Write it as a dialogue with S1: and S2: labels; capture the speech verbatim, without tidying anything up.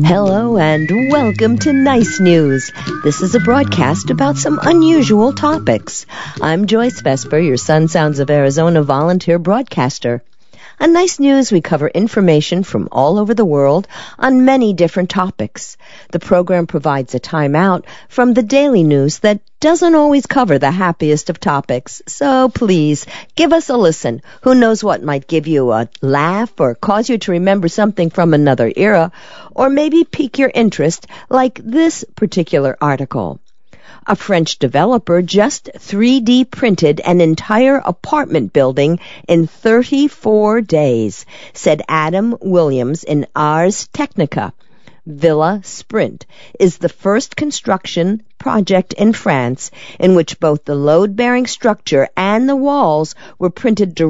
S1: Hello and welcome to Nice News. This is a broadcast about some unusual topics. I'm Joyce Vesper, your Sun Sounds of Arizona volunteer broadcaster. On Nice News, we cover information from all over the world on many different topics. The program provides a timeout from the daily news that doesn't always cover the happiest of topics. So please, give us a listen. Who knows what might give you a laugh or cause you to remember something from another era, or maybe pique your interest like this particular article. A French developer just three D printed an entire apartment building in thirty-four days, said Adam Williams in Ars Technica. Villa Sprint is the first construction project in France in which both the load-bearing structure and the walls were printed directly